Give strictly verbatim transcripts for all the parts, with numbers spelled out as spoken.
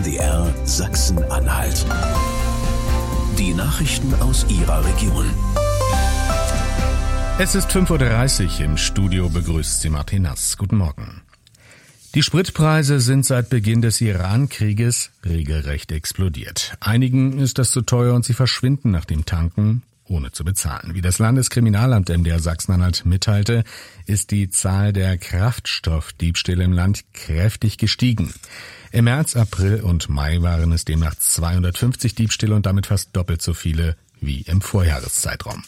N D R Sachsen-Anhalt. Die Nachrichten aus Ihrer Region. Es ist fünf Uhr dreißig, im Studio begrüßt Sie Martin Nass. Guten Morgen. Die Spritpreise sind seit Beginn des Iran-Krieges regelrecht explodiert. Einigen ist das zu teuer und sie verschwinden nach dem Tanken, ohne zu bezahlen. Wie das Landeskriminalamt M D R Sachsen-Anhalt mitteilte, ist die Zahl der Kraftstoffdiebstähle im Land kräftig gestiegen. Im März, April und Mai waren es demnach zweihundertfünfzig Diebstähle und damit fast doppelt so viele wie im Vorjahreszeitraum.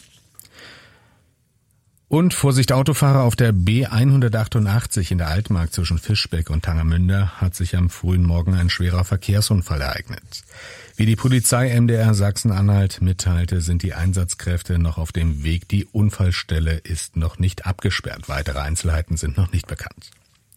Und Vorsicht Autofahrer, auf der B hundertachtundachtzig in der Altmark zwischen Fischbeck und Tangermünde hat sich am frühen Morgen ein schwerer Verkehrsunfall ereignet. Wie die Polizei M D R Sachsen-Anhalt mitteilte, sind die Einsatzkräfte noch auf dem Weg. Die Unfallstelle ist noch nicht abgesperrt. Weitere Einzelheiten sind noch nicht bekannt.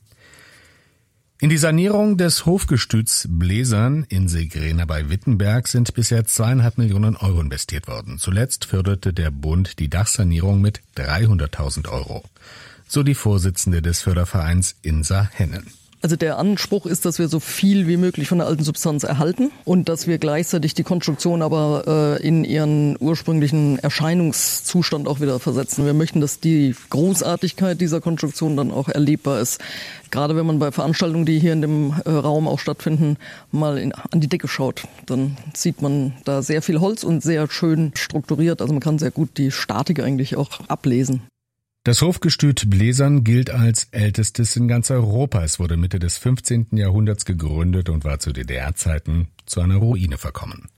In die Sanierung des Hofgestüts Bläsern in Segrena bei Wittenberg sind bisher zweieinhalb Millionen Euro investiert worden. Zuletzt förderte der Bund die Dachsanierung mit dreihunderttausend Euro. So die Vorsitzende des Fördervereins Insa Hennen. Also der Anspruch ist, dass wir so viel wie möglich von der alten Substanz erhalten und dass wir gleichzeitig die Konstruktion aber äh, in ihren ursprünglichen Erscheinungszustand auch wieder versetzen. Wir möchten, dass die Großartigkeit dieser Konstruktion dann auch erlebbar ist. Gerade wenn man bei Veranstaltungen, die hier in dem äh, Raum auch stattfinden, mal in, an die Decke schaut, dann sieht man da sehr viel Holz und sehr schön strukturiert. Also man kann sehr gut die Statik eigentlich auch ablesen. Das Hofgestüt Bläsern gilt als ältestes in ganz Europa. Es wurde Mitte des fünfzehnten Jahrhunderts gegründet und war zu D D R-Zeiten zu einer Ruine verkommen.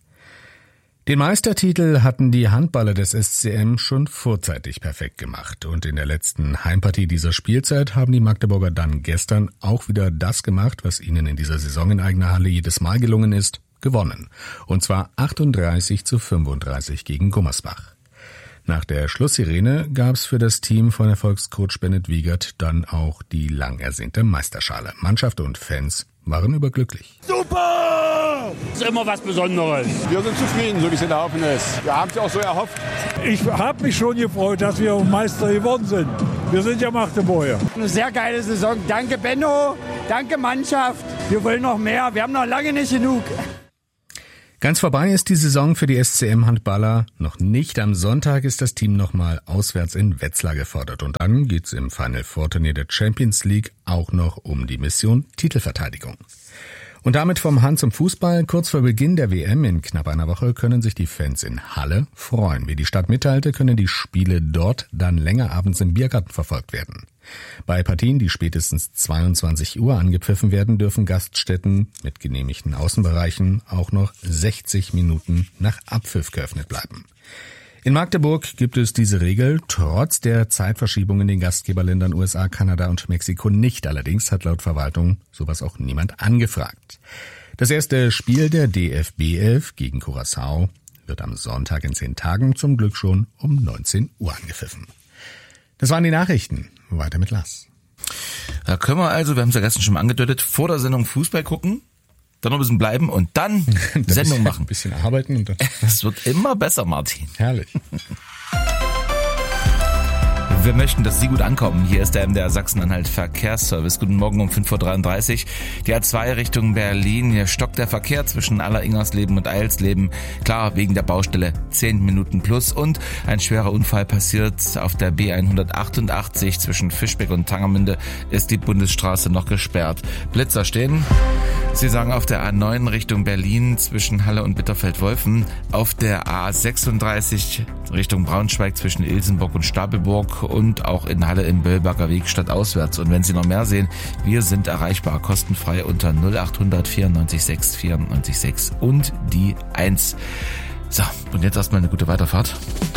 Den Meistertitel hatten die Handballer des S C M schon vorzeitig perfekt gemacht. Und in der letzten Heimpartie dieser Spielzeit haben die Magdeburger dann gestern auch wieder das gemacht, was ihnen in dieser Saison in eigener Halle jedes Mal gelungen ist, gewonnen. Und zwar achtunddreißig zu fünfunddreißig gegen Gummersbach. Nach der Schlusssirene gab's für das Team von Erfolgscoach Bennett Wiegert dann auch die lang ersehnte Meisterschale. Mannschaft und Fans waren überglücklich. Super! Das ist immer was Besonderes. Wir sind zufrieden, so wie es gelaufen ist. Wir haben es ja auch so erhofft. Ich habe mich schon gefreut, dass wir Meister geworden sind. Wir sind ja Magdeburger. Eine sehr geile Saison. Danke Benno, danke Mannschaft. Wir wollen noch mehr, wir haben noch lange nicht genug. Ganz vorbei ist die Saison für die S C M-Handballer noch nicht. Am Sonntag ist das Team nochmal auswärts in Wetzlar gefordert. Und dann geht's im Final-Four-Turnier der Champions League auch noch um die Mission Titelverteidigung. Und damit vom Hand zum Fußball. Kurz vor Beginn der W M in knapp einer Woche können sich die Fans in Halle freuen. Wie die Stadt mitteilte, können die Spiele dort dann länger abends im Biergarten verfolgt werden. Bei Partien, die spätestens zweiundzwanzig Uhr angepfiffen werden, dürfen Gaststätten mit genehmigten Außenbereichen auch noch sechzig Minuten nach Abpfiff geöffnet bleiben. In Magdeburg gibt es diese Regel trotz der Zeitverschiebung in den Gastgeberländern U S A, Kanada und Mexiko nicht. Allerdings hat laut Verwaltung sowas auch niemand angefragt. Das erste Spiel der D F B elf gegen Curaçao wird am Sonntag in zehn Tagen zum Glück schon um neunzehn Uhr angepfiffen. Das waren die Nachrichten. Weiter mit Lars. Da können wir also, wir haben es ja gestern schon mal angedeutet, vor der Sendung Fußball gucken, dann noch ein bisschen bleiben und dann Sendung machen. Ein bisschen arbeiten und dann. Es wird immer besser, Martin. Herrlich. Wir möchten, dass Sie gut ankommen. Hier ist der M D R Sachsen-Anhalt Verkehrsservice. Guten Morgen um fünf Uhr dreiunddreißig. Die A zwei Richtung Berlin. Hier stockt der Verkehr zwischen Aller-Ingersleben und Eilsleben. Klar, wegen der Baustelle zehn Minuten plus. Und ein schwerer Unfall passiert auf der B hundertachtundachtzig zwischen Fischbeck und Tangermünde. Ist die Bundesstraße noch gesperrt. Blitzer stehen. Sie sagen auf der A neun Richtung Berlin zwischen Halle und Bitterfeld-Wolfen. Auf der A sechsunddreißig Richtung Braunschweig zwischen Ilsenburg und Stapelburg. Und auch in Halle im Böllberger Weg stadtauswärts. Und wenn Sie noch mehr sehen, wir sind erreichbar kostenfrei unter null achthundert vierundneunzig sechs vierundneunzig sechs und die eins. So, und jetzt erstmal eine gute Weiterfahrt.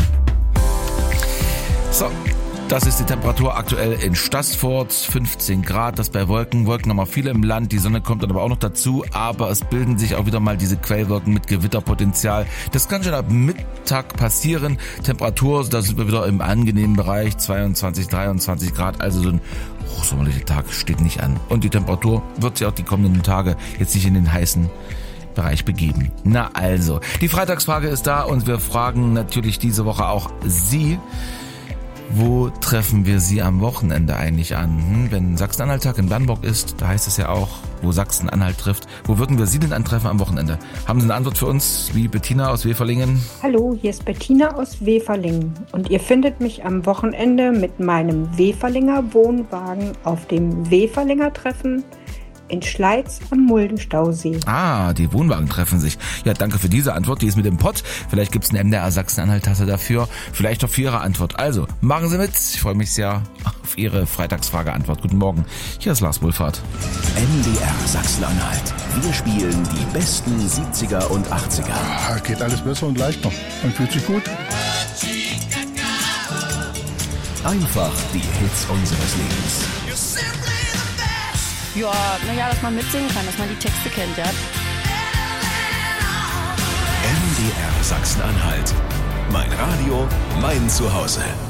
So, das ist die Temperatur aktuell in Staßfurt, fünfzehn Grad, das bei Wolken. Wolken haben wir viele im Land, die Sonne kommt dann aber auch noch dazu, aber es bilden sich auch wieder mal diese Quellwolken mit Gewitterpotenzial. Das kann schon ab Mittag passieren. Temperatur, da sind wir wieder im angenehmen Bereich, zweiundzwanzig, dreiundzwanzig Grad, also so ein hochsommerlicher Tag steht nicht an. Und die Temperatur wird sich auch die kommenden Tage jetzt nicht in den heißen Bereich begeben. Na also, die Freitagsfrage ist da und wir fragen natürlich diese Woche auch Sie. Wo treffen wir Sie am Wochenende eigentlich an? Hm, wenn Sachsen-Anhalt-Tag in Bernburg ist, da heißt es ja auch, wo Sachsen-Anhalt trifft. Wo würden wir Sie denn antreffen am Wochenende? Haben Sie eine Antwort für uns, wie Bettina aus Weferlingen? Hallo, hier ist Bettina aus Weferlingen und ihr findet mich am Wochenende mit meinem Weferlinger Wohnwagen auf dem Weferlinger Treffen in Schleiz am Muldenstausee. Ah, die Wohnwagen treffen sich. Ja, danke für diese Antwort. Die ist mit dem Pott. Vielleicht gibt's eine M D R Sachsen-Anhalt-Tasse dafür. Vielleicht auch für Ihre Antwort. Also, machen Sie mit. Ich freue mich sehr auf Ihre Freitagsfrage-Antwort. Guten Morgen. Hier ist Lars Wohlfahrt. M D R Sachsen-Anhalt. Wir spielen die besten siebziger und achtziger. Ah, geht alles besser und leichter. Man fühlt sich gut. Einfach die Hits unseres Lebens. Ja, naja, dass man mitsingen kann, dass man die Texte kennt, ja. M D R Sachsen-Anhalt. Mein Radio, mein Zuhause.